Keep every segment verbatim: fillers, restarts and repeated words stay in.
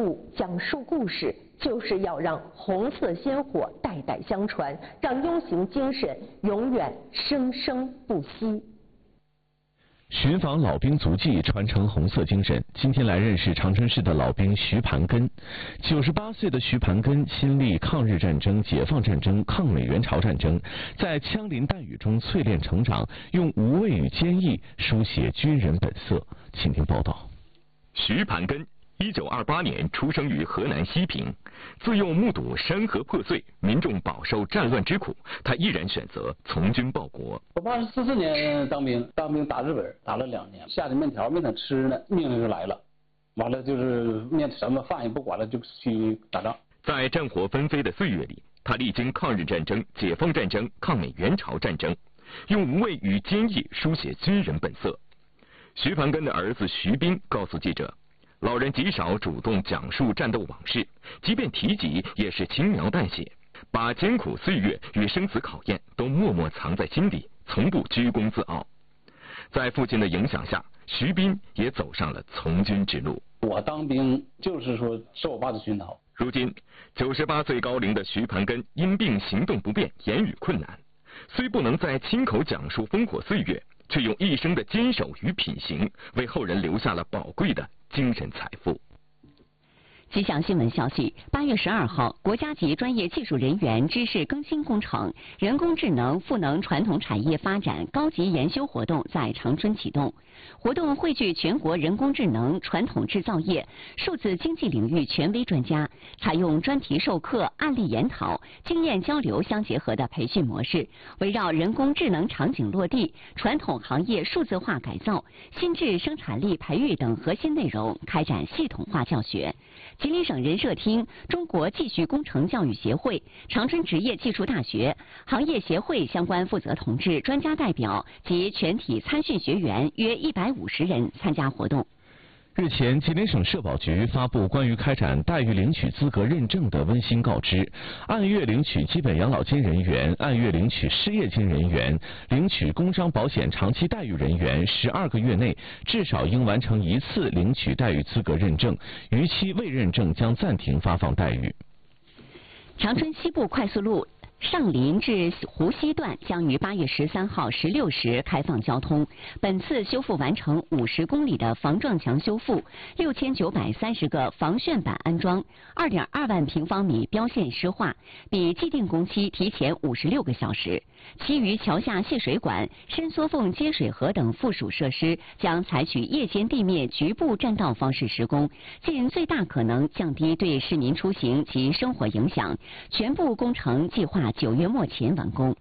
录，讲述故事，就是要让红色鲜活代代相传，让 U 型精神永远生生不息。 寻访老兵足迹，传承红色精神。今天来认识长春市的老兵徐盘根。九十八岁的徐盘根亲历抗日战争、解放战争、抗美援朝战争，在枪林弹雨中淬炼成长，用无畏与坚毅书写军人本色。请听报道。 徐盘根一九二八年出生于河南西平，自幼目睹山河破碎，民众饱受战乱之苦，他毅然选择从军报国。 我爸是四四年当兵，当兵打日本，打了两年，下的面条没等吃呢，命令就来了，完了就是面什么饭也不管了，就去打仗。 在战火纷飞的岁月里，他历经抗日战争、解放战争、抗美援朝战争，用无畏与坚毅书写军人本色。徐盘根的儿子徐斌告诉记者，老人极少主动讲述战斗往事，即便提及也是轻描淡写，把艰苦岁月与生死考验都默默藏在心底，从不居功自傲。在父亲的影响下，徐斌也走上了从军之路。 我当兵就是说受我爸的熏陶。 如今九十八岁高龄的徐盘根因病行动不便，言语困难，虽不能再亲口讲述烽火岁月，却用一生的坚守与品行，为后人留下了宝贵的精神财富。 吉祥新闻消息，八月十二号，国家级专业技术人员知识更新工程人工智能赋能传统产业发展高级研修活动在长春启动。活动汇聚全国人工智能、传统制造业、数字经济领域权威专家，采用专题授课、案例研讨、经验交流相结合的培训模式，围绕人工智能场景落地、传统行业数字化改造、新质生产力培育等核心内容开展系统化教学。吉林省人社厅、中国继续工程教育协会、长春职业技术大学、行业协会相关负责同志、专家代表及全体参训学员约一百五十人参加活动。 日前，吉林省社保局发布关于开展待遇领取资格认证的温馨告知，按月领取基本养老金人员、按月领取失业金人员、领取工伤保险长期待遇人员，十二个月内至少应完成一次领取待遇资格认证，逾期未认证将暂停发放待遇。 长春西部快速路上林至湖西段将于八月十三号十六时开放交通。本次修复完成五十公里的防撞墙修复，六千九百三十个防眩板安装，二点二万平方米标线湿化，比既定工期提前五十六个小时。其余桥下泄水管、伸缩缝接水河等附属设施将采取夜间地面局部占道方式施工，尽最大可能降低对市民出行及生活影响。全部工程计划九月末前完工。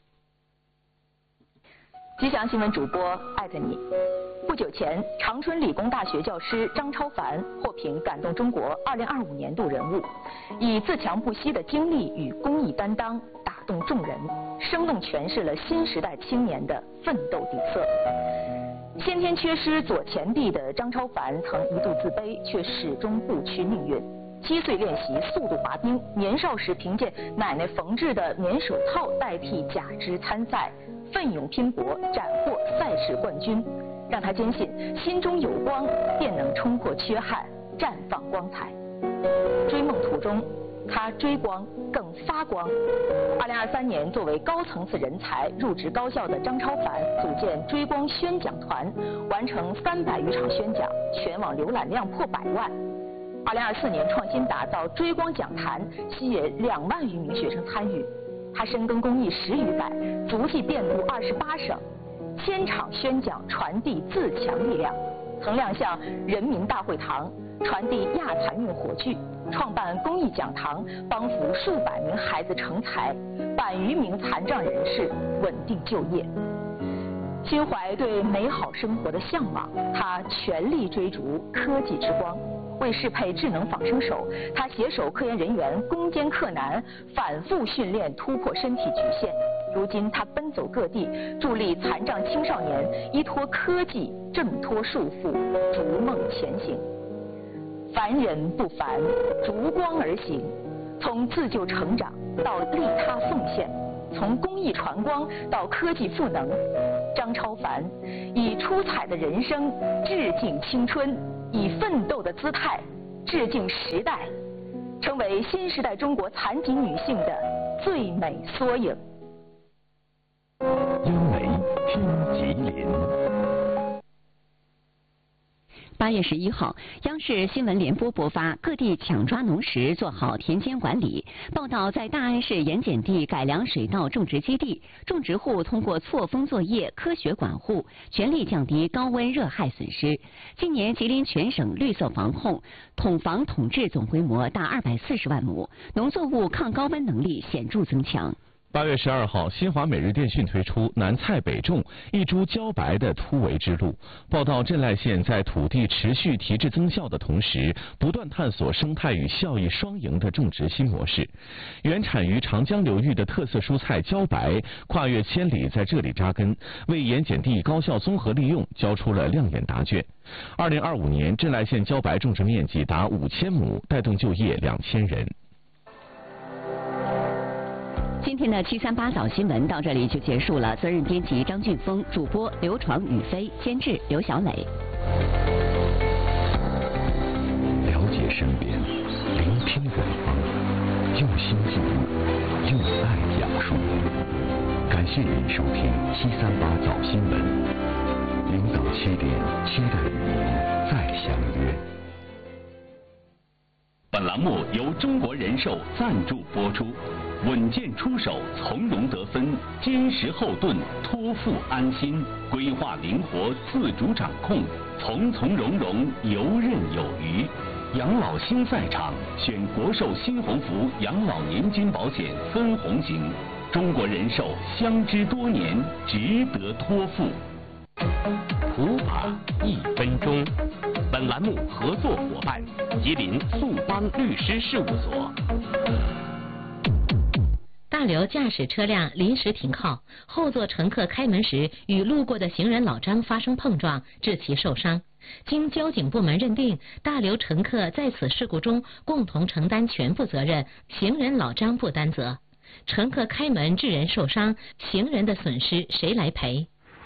吉祥新闻主播艾特你。不久前，长春理工大学教师张超凡获评感动中国二零二五年度人物，以自强不息的经历与公益担当打动众人，生动诠释了新时代青年的奋斗底色。先天缺失左前臂的张超凡曾一度自卑，却始终不屈命运。七岁练习速度滑冰，年少时凭借奶奶缝制的棉手套代替假肢参赛，奋勇拼搏，斩获赛事冠军，让他坚信心中有光，便能冲破缺憾，绽放光彩。追梦途中，他追光更发光。二零二三年，作为高层次人才入职高校的张超凡组建追光宣讲团，完成三百余场宣讲，全网浏览量破百万。二零二四年，创新打造追光讲坛，吸引两万余名学生参与。他深耕公益十余载，足迹遍布二十八省，千场宣讲传递自强力量。曾亮相人民大会堂，传递亚残运火炬，创办公益讲堂，帮扶数百名孩子成才，百余名残障人士稳定就业。心怀对美好生活的向往，他全力追逐科技之光。为适配智能仿生手，他携手科研人员攻坚克难，反复训练突破身体局限。如今他奔走各地，助力残障青少年依托科技挣脱束缚，逐梦前行。凡人不凡，逐光而行，从自救成长到利他奉献，从公益传光到科技赋能，张超凡以出彩的人生致敬青春，以奋斗的姿态致敬时代，成为新时代中国残疾女性的最美缩影。 优美听吉林。 八月十一号，央视新闻联播播发各地抢抓农时做好田间管理。报道在大安市盐碱地改良水稻种植基地，种植户通过错峰作业、科学管护，全力降低高温热害损失。今年吉林全省绿色防控统防统治总规模达二百四十万亩，农作物抗高温能力显著增强。 八月十二号，新华每日电讯推出南菜北种，一株茭白的突围之路。报道镇赖县在土地持续提质增效的同时，不断探索生态与效益双赢的种植新模式。原产于长江流域的特色蔬菜茭白，跨越千里在这里扎根，为盐碱地高效综合利用交出了亮眼答卷。二零二五年，镇赖县茭白种植面积达五千亩，带动就业两千人。 今天的七三八早新闻到这里就结束了。责任编辑张俊峰，主播刘闯、宇飞，监制刘小磊。 了解身边，聆听远方，用心记录，用爱讲述。感谢您收听七三八早新闻。明早七点，期待与您再相约。 本栏目由中国人寿赞助播出。稳健出手，从容得分，坚实后盾，托付安心，规划灵活，自主掌控，从从容容，游刃有余。养老新赛场，选国寿新鸿福养老年金保险分红型，中国人寿相知多年，值得托付。 普法一分钟。本栏目合作伙伴：吉林速邦律师事务所。 大刘驾驶车辆临时停靠，后座乘客开门时与路过的行人老张发生碰撞，致其受伤。经交警部门认定，大刘乘客在此事故中共同承担全部责任，行人老张不担责。乘客开门致人受伤，行人的损失谁来赔？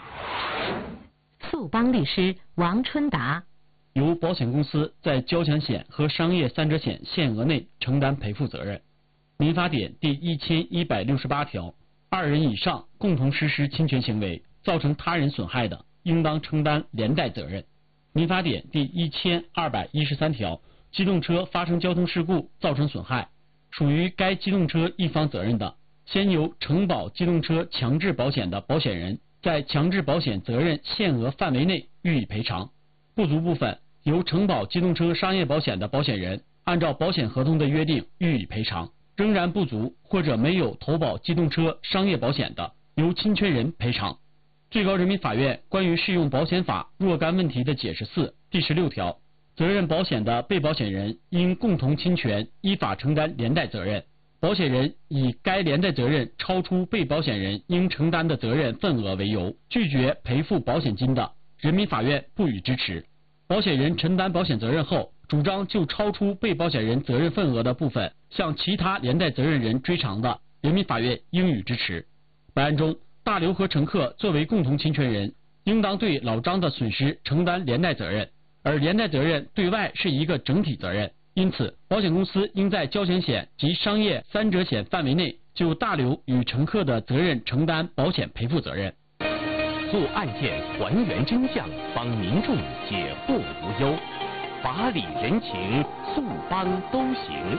速邦律师王春达。 由保险公司在交强险和商业三者险限额内承担赔付责任。民法典第一千一百六十八条，二人以上共同实施侵权行为，造成他人损害的，应当承担连带责任。民法典第一千二百一十三条，机动车发生交通事故造成损害，属于该机动车一方责任的，先由承保机动车强制保险的保险人在强制保险责任限额范围内予以赔偿。不足部分，由承保机动车商业保险的保险人按照保险合同的约定予以赔偿。仍然不足或者没有投保机动车商业保险的，由侵权人赔偿。最高人民法院关于适用保险法若干问题的解释四第十六条，责任保险的被保险人因共同侵权依法承担连带责任，保险人以该连带责任超出被保险人应承担的责任份额为由，拒绝赔付保险金的，人民法院不予支持。保险人承担保险责任后，主张就超出被保险人责任份额的部分向其他连带责任人追偿的，人民法院应予支持。本案中，大刘和乘客作为共同侵权人，应当对老张的损失承担连带责任，而连带责任对外是一个整体责任，因此保险公司应在交强险及商业三者险范围内就大刘与乘客的责任承担保险赔付责任。 做案件还原真相，帮民众解惑无忧，法理人情，速帮都行。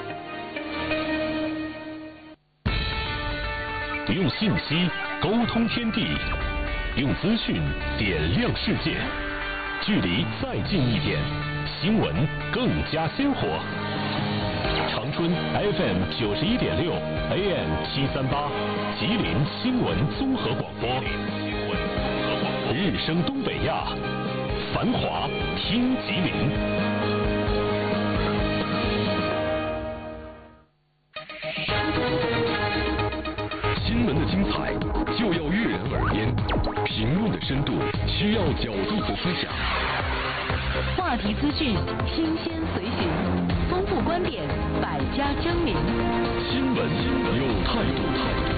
用信息沟通天地，用资讯点亮世界，距离再近一点，新闻更加鲜活。长春 F M 九十一点六 A M 七三八，吉林新闻综合广播。日升东北亚，繁华听吉林。新闻的精彩就要悦人耳边，评论的深度需要角度和思想。 话题资讯新鲜随寻，丰富观点百家争鸣。 新闻有态度。